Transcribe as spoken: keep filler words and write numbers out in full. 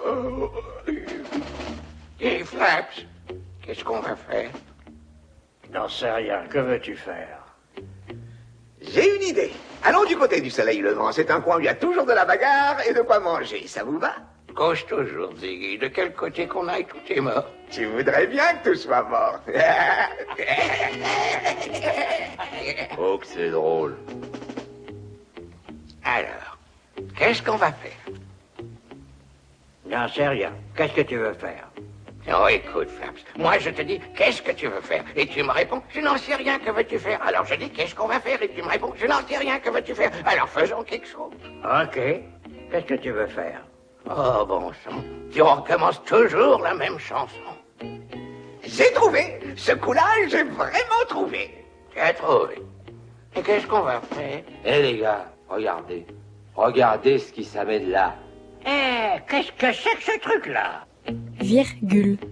Et Flaps, qu'est-ce qu'on va faire? J'en sais rien. Que veux-tu faire? J'ai une idée. Allons du côté du soleil levant. C'est un coin où il y a toujours de la bagarre et de quoi manger. Ça vous va? Cause toujours, Ziggy. De quel côté qu'on aille, tout est mort. Tu voudrais bien que tout soit mort. Oh, que c'est drôle. Alors, qu'est-ce qu'on va faire? J'en sais rien. Qu'est-ce que tu veux faire? Oh, écoute, Flaps, moi je te dis, qu'est-ce que tu veux faire? Et tu me réponds, je n'en sais rien, que veux-tu faire? Alors je dis, qu'est-ce qu'on va faire? Et tu me réponds, je n'en sais rien, que veux-tu faire? Alors faisons quelque chose. Ok. Qu'est-ce que tu veux faire? Oh, bon sang, tu recommences toujours la même chanson. J'ai trouvé. Ce coup-là, j'ai vraiment trouvé. Tu as trouvé. Et qu'est-ce qu'on va faire? Eh les gars, regardez. Regardez ce qui s'amène là. Eh, qu'est-ce que c'est que ce truc-là? Virgule.